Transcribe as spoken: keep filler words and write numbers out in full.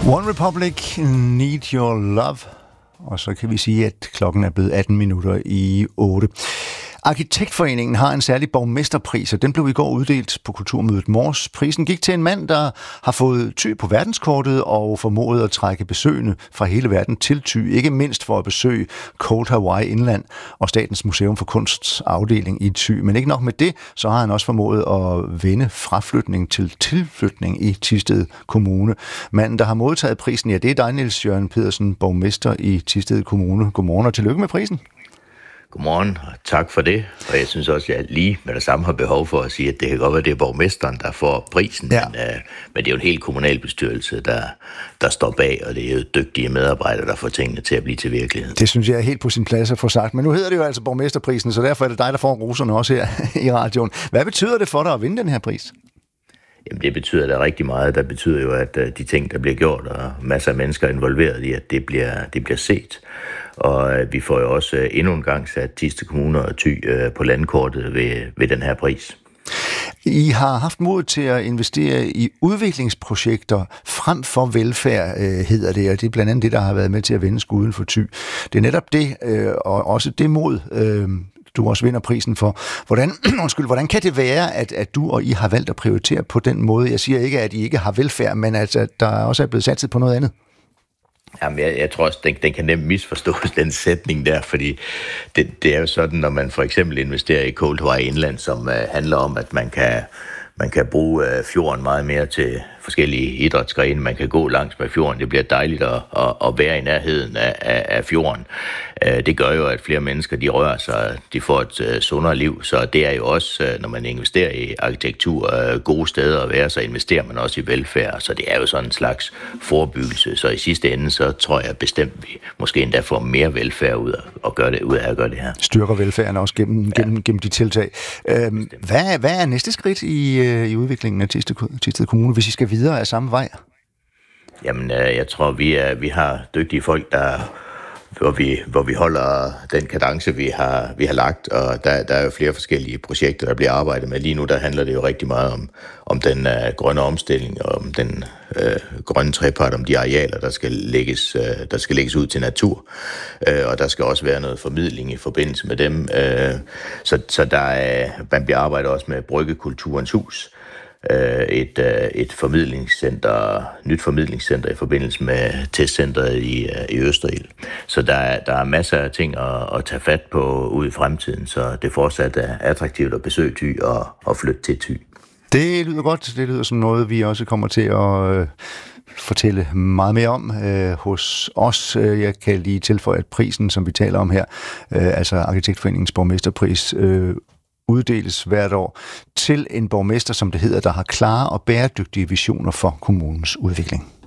One Republic, Need Your Love. Og så kan vi sige, at klokken er blevet atten minutter i otte. Arkitektforeningen har en særlig borgmesterpris, og den blev i går uddelt på Kulturmødet Mors. Prisen gik til en mand, der har fået Thy på verdenskortet og formået at trække besøgende fra hele verden til Thy, ikke mindst for at besøge Cold Hawaii Indland og Statens Museum for Kunsts afdeling i Thy. Men ikke nok med det, så har han også formået at vende fraflytning til tilflytning i Thisted Kommune. Manden, der har modtaget prisen, ja, det er dig, Niels Jørgen Pedersen, borgmester i Thisted Kommune. Godmorgen og tillykke med prisen. Godmorgen, og tak for det. Og jeg synes også, at jeg lige med det samme har behov for at sige, at det kan godt være, at det er borgmesteren, der får prisen, ja. men, øh, men det er jo en hel kommunalbestyrelse, der, der står bag, og det er jo dygtige medarbejdere, der får tingene til at blive til virkelighed. Det synes jeg er helt på sin plads at få sagt, men nu hedder det jo altså borgmesterprisen, så derfor er det dig, der får roserne også her i radioen. Hvad betyder det for dig at vinde den her pris? Jamen det betyder da rigtig meget. Det betyder jo, at de ting, der bliver gjort, og masser af mennesker er involveret i, at det bliver, det bliver set. Og vi får jo også endnu en gang sat Thisted Kommune og Thy på landkortet ved, ved den her pris. I har haft mod til at investere i udviklingsprojekter frem for velfærd, hedder det, og det er blandt andet det, der har været med til at vende skuden for Thy. Det er netop det, og også det mod, du også vinder prisen for. Hvordan, undskyld, hvordan kan det være, at, at du og I har valgt at prioritere på den måde? Jeg siger ikke, at I ikke har velfærd, men at, at der også er blevet satset på noget andet. Jamen, jeg, jeg tror også, den, den kan nemt misforstås, den sætning der, fordi det, det er jo sådan, når man for eksempel investerer i Cold Hawaii Indland, som uh, handler om, at man kan, man kan bruge uh, fjorden meget mere til forskellige idrætsgrene. Man kan gå langs med fjorden. Det bliver dejligt at, at, at være i nærheden af, af, af fjorden. Uh, det gør jo, at flere mennesker, de rører sig, de får et uh, sundere liv. Så det er jo også, uh, når man investerer i arkitektur, uh, gode steder at være, så investerer man også i velfærd. Så det er jo sådan en slags forebyggelse. Så i sidste ende, så tror jeg bestemt, vi måske endda får mere velfærd ud af at gøre det, ud af at gøre det her. Styrker velfærden også gennem, ja. gennem, gennem de tiltag. Uh, hvad, hvad er næste skridt i, uh, i udviklingen af Thisted Kommune, hvis I skal videre af samme vej? Jamen, jeg tror, vi, er, vi har dygtige folk, der, hvor, vi, hvor vi holder den kadence, vi har, vi har lagt, og der, der er jo flere forskellige projekter, der bliver arbejdet med. Lige nu, der handler det jo rigtig meget om, om den uh, grønne omstilling, og om den uh, grønne trepart, om de arealer, der skal lægges, uh, der skal lægges ud til natur. Uh, og der skal også være noget formidling i forbindelse med dem. Uh, så så der er, man bliver arbejdet også med Bryggekulturens Hus, Et, et formidlingscenter, nyt formidlingscenter i forbindelse med testcenteret i, i Østerild. Så der er, der er masser af ting at, at tage fat på ude i fremtiden, så det fortsat er attraktivt at besøge Thy og, og flytte til Thy. Det lyder godt. Det lyder som noget, vi også kommer til at øh, fortælle meget mere om øh, hos os. Jeg kan lige tilføje, at prisen, som vi taler om her, øh, altså Arkitektforeningens borgmesterpris, øh, uddeles hvert år til en borgmester, som det hedder, der har klare og bæredygtige visioner for kommunens udvikling.